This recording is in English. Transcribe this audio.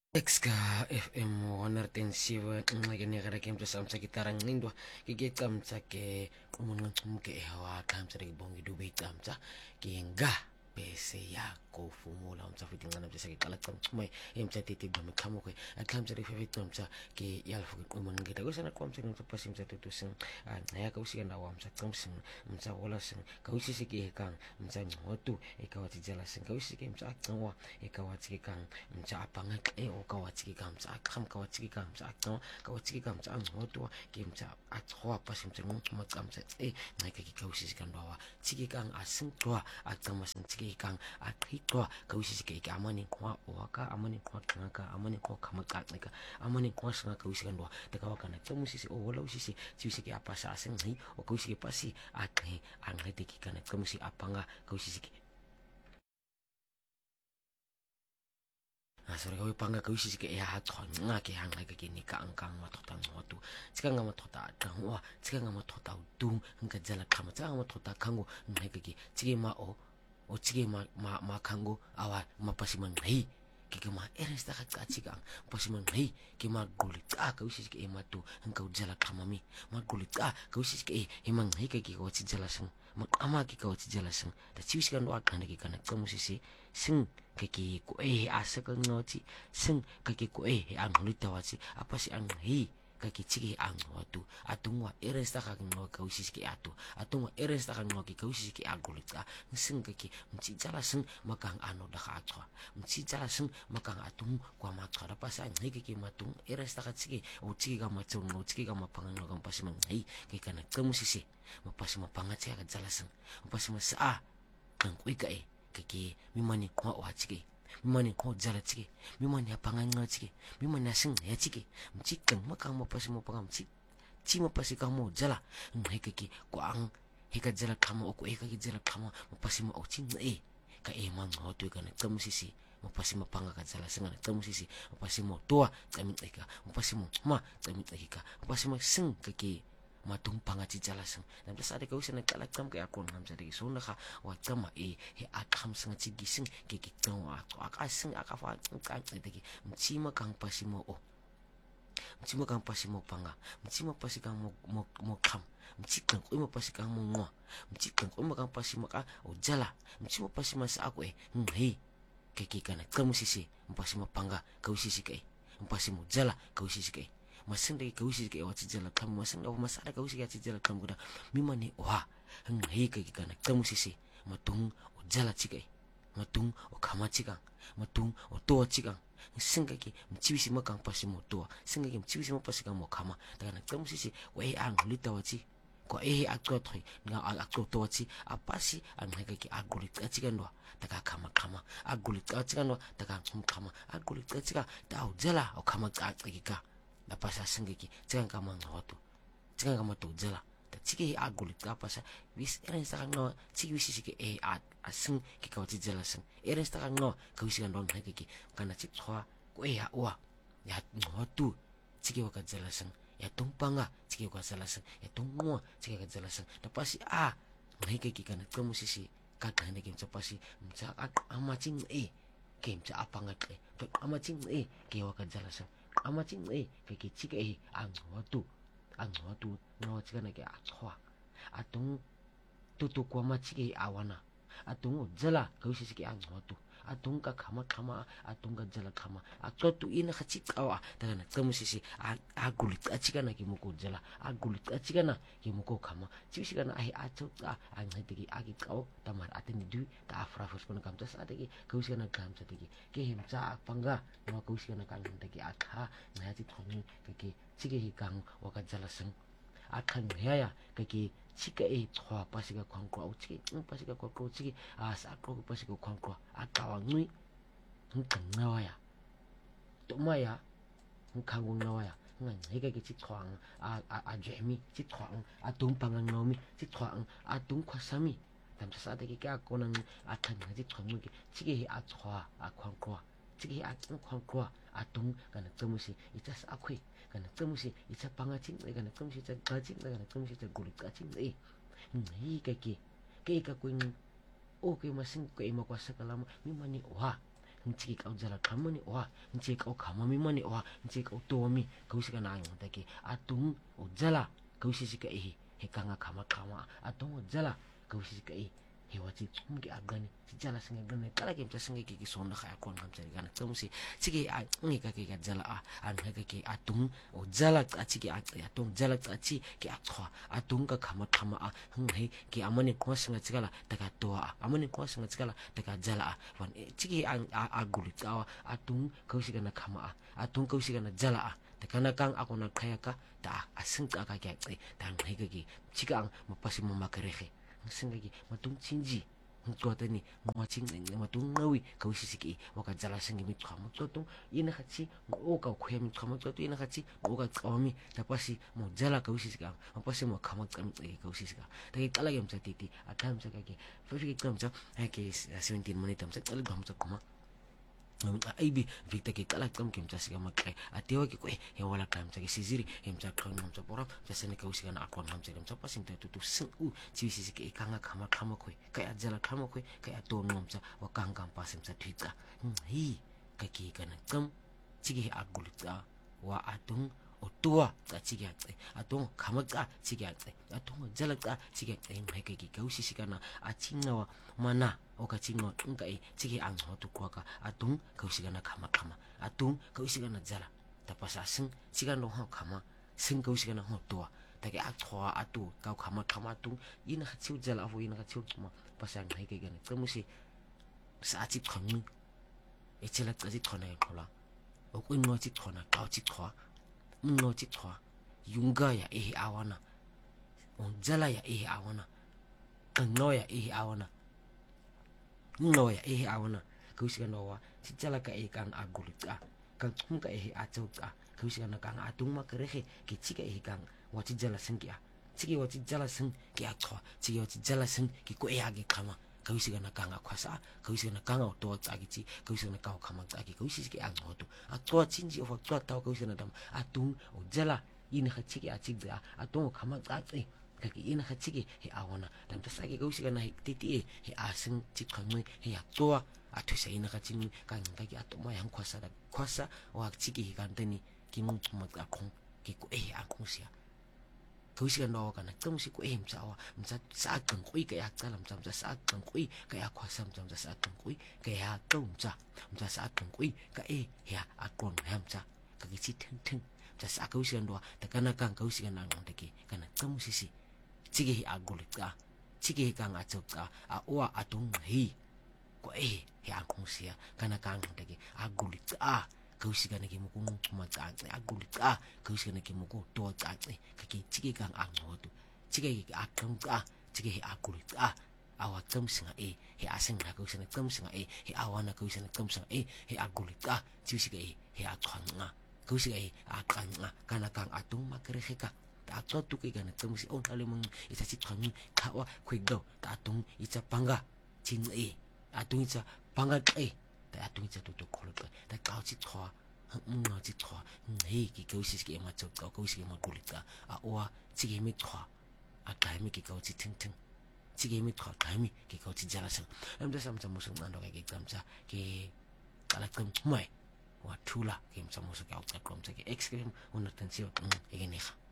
Exka FM 107 nxakeni rekem samsa gitarang nindwa kike camsa ke umunqum ke hawa camsa ke bongi dubi camsa ke nga bese yakho fumula umsa futhi ngana bese ke qala camsa emsa titi bami khamo ke camsa ke fefe camsa ke yalfu ke quma ngita kusana kwamsa ngisa pasimsa tutu sing ya ka usika ndawa umsa camsa umsa wala sing ka usisi ke kang umsa ngotu e ka wati jala sing ka usisi ke umsa aqwa e ka wati ke kang umsa apanga e o ka wati ke kang umsa aqham ka wati ke kang umsa aqwa ka wati ke kang umsa ngotu ke umsa aqwa pasimsa nguma camsa e ngeke ke ka usisi kan ndawa tiki kang asingqwa aqama sing tiki kang aqhiqwa ka usisi ke amani qwa waka amani qwa qaka amani qwa khama qaqeka amani qwa singa ka usisi kan ndawa te ka wakana tsamusisi o wala usisi tsi ke apa sa asinghi o ka usisi pasi aqhe angete ke kana tsamusi apanga ka usisi ke sore ka panga ka usisi ke ya hatshwa ke hanga ke ni ka angkang mathota ngotu tsika nga mathota tangwa tsika nga mathota udung nka jala khama tsika nga mathota khango ngeke ke tsike ma o tsike ma khango awa mapasi mangai ke ma eresta ka tsika pasi mangai ke ma goli ka usisi ke ematu nka ujala khama mi ma goli ka usisi ke mangai ke ko tsijala sing makama ke ka tsijala sing ta tsiwisi ka ndo akanda ke kana tsamusisi sing kaki ko asa ka ngoti sing kaki ko angolita wasi apa si ang kaki chiki ang watu atungwa eresta ka ngo ka usis ki atungwa eresta ka ngo ki ka usis ki agolita sing kaki mchijala sing makang ano da ka atwa mchijala sing makang atung kwa matwa da pasa ngi kaki matung eresta ka chiki o chiki ka matung o chiki ka mapanga ngo ka pasi mang ki kana tsamusisi mapasi mapanga ka jala sing mapasi masa kang kuika kaki mimani kwa wachiki mimani kwa jala chiki mimani apanga nga chiki mimani asing ya chiki mchikang makang mapasi mapanga mchik chi mapasi kamo jala kaki kwa ang hika jala kama oku kaki jala kama mapasi ma ochi ka mang hotu ka na tsamusisi mapasi mapanga ka jala singa na tsamusisi mapasi mo tua tsamit ka mapasi mo ma tsamit ka mapasi ma sing kaki matung pangati jala sing na bisa ada kau sana kala kam ke akon ngam jadi so na ka wa kama he akam sing chigi sing ke ke tong akasing akafa kan tegi mchima kang pasimo o mchima kang pasimo panga mchima pasi kang mo kam mchikang ko mo pasi kang mo ngwa mchikang ko mo kang pasimo ka o jala mchima pasi mas aku he ke kana kamu sisi mpasi mapanga kau sisi ke mpasi mo jala kau sisi ke masing dagi kau sisi ke wa jala kamu masing da masada kau sisi ke jala kamu kuda mimani wa ngai ke kana kamu sisi matung o jala chike matung o kama chika matung o to chika singa ke mchibisi makang pasi mo to singa ke mchibisi mo pasi kang mo kama daga kamu sisi wa ang lita wachi ko akto thoi nga akto to wachi apasi ang ke agulit chika ndo daga kama agulit chika ndo daga kama agulit chika da jala o kama chika da pasa singa ke chika kama ngoto chika kama to jala da chiki agulit pasa wis eren sa no chiki wisi ke asing ke ka wati jala sing eren sa no ka wisi kan don ke kana chik thwa ko ya wa ya ngotu chiki wa ka jala sing ya tumpanga chiki wa jala sing ya tungwa chiki ka jala sing da pasi ngai ke kana kamu sisi ka kana ke pasi mcha amaching ke mcha apanga ke to amaching ke wa ka jala sing amaching ke chiki ngotu no chika na ke atswa atung tutu kwa machiki awana atung jala kausi siki ngotu atung ka kama atung ka jala kama atotu ina khachik awa daga na kamusisi agulit achika na kimuko jala agulit achika na kimuko kama chisi kana ato angatiki agikao tamar atini du ta afra fos kono kamta satiki kausi kana kamta tiki ke himcha panga no kausi kana kan tiki akha ngati thoni ke chike hikang waka jala sing akhan haya kaki chika thwa pasika khongkro au chiki pasika khongkro chiki sakro pasika khongkro akawa ngui ngkang nawaya to maya ngkang nawaya ngan heka ki chithwang jemi chithwang tumpang ngomi chithwang tung khwasami tam sa de ki ka konang akhan ngaji thwang ki chiki athwa khongkro chiki khongkro atung kana tsamusi itas akhoi kana tsamusi itsa pangaching kana tsamusi tsa gaching kana tsamusi tsa gulit kaching hi ka ki ka kuin o ke masing ko ima kwasa kalama mi mani wa chiki kau jala kamani wa chiki kau kamami mani wa chiki kau tomi kau sika na ngata ke atung o jala kau sika he kanga kama atung o jala kau sika he wati mungki agani jala singa gane kala ke mta singa ki sonda kaya kon kam sari kana tumusi chiki ngi ka ke jala an ka ke atung o jala chiki atung jala chi ki atung ka kama he ki amani kwa singa chikala taka toa amani kwa singa chikala taka jala wan chiki aguli tawa atung kau sika na kama atung kau sika na jala takana kang ako na kaya ka ta asing ka kaya ta ngi ka ki chika ang mapasi mamakerehe singagi matung chinji ngkota ni ngwaching matung ngawi kau sisiki waka jala singi mitwa matotung ina khachi o ka khya mitwa matotu ina khachi o ka qawmi tapasi mo jala kau sisika mapasi mo khamak kam kau sisika tagi kala gam sa titi atam sa kake fafiki kam sa ke 17 minute tam sa kala gam sa kuma aibi victor ke kala kam kim sa siga makai atewa ke ko he wala kam sa ke siziri hem sa kan nam sa pora sa sene kau siga na akon ham sa sa pasim ta tutu sing chi sisi ke kanga khama ko kaya jala khama ko kaya to nom sa wa kanga pasim sa thita hi kaki kana kam chigi agulita wa atung otua ta chigi atung khama ka chigi atung jala ka chigi mai ke kau sisi kana achinga wa mana oka chingo ngai chigi ang hotu kwaka atung kau sigana khama atung kau sigana jala tapasa sing sigana ho khama sing kau sigana ho tua take athwa atu kau khama atung ina khachiu jala avo ina khachiu tuma pasang hai ke gane tamusi sa chi thong e chela tsi thona khola o ko no chi thona kau chi thwa no chi thwa yunga ya awana on jala ya awana no ya awana noya awana kusiga nowa sichala ka kang agulita kang tumka achauka kusiga na kang atuma kerehe ki chika kang wati jala sengkia chiki wati jala seng ki atwa chiki wati jala seng ki ko age kama kusiga na kang akwasa kusiga na kang to tsagichi kusiga na kang kama tsagi kusiga ang hotu atwa chinji of atwa taw kusiga na dam atung o jala ina khachiki achigda atung kama tsatsi kaki ina khachiki he awana dan tasagi kau siga na titi he asing chikhamui he atwa athusa ina khachini kan kaki atoma yang khwasa da khwasa wa chiki he kanteni kimun tumak akong ki ko akong sia kau siga no kana tumsi ko msawa msa sa kan koi ka ya tsalam tsam sa kan koi ka ya khwasa tsam sa kan koi ka ya tumsa msa sa kan koi ka ya akon hamsa kaki chithen sa kau siga ndo takana kan kau siga nang ndeki kana tumsi chigi agulita chigi kang achokka wa atung hi ko he akongsia kana kang dege agulita kausiga nagi muku tuma tsangi agulita kausiga nagi muku to tsangi kaki chigi kang angotu chigi akangka chigi agulita awa tsamsinga he asing na kausiga tsamsinga he awana kausiga tsamsinga he agulita chisiga he akhanga kausiga akanga kana kang atung makreheka atwa tuki kana tsamusi on alemang isa si thami kawa kwigdo ta atung isa panga chin atung isa panga ta atung isa to khol ta kaw chi thwa no chi thwa nei ki kausi ki ma chok ka kausi ma kulita wa chi mi thwa a kai mi ki kaw chi ting chi mi thwa kai mi ki kaw chi jala sang am da sam musung ando ka ki tamsa ki kala kam mai wa thula ki sam musung ka ka kom sa ki exclaim on atensio igeniha